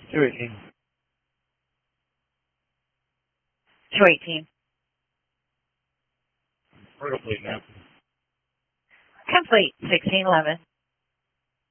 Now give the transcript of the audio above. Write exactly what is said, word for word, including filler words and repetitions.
two eighteen. two eighteen. We're complete now. Complete. sixteen eleven.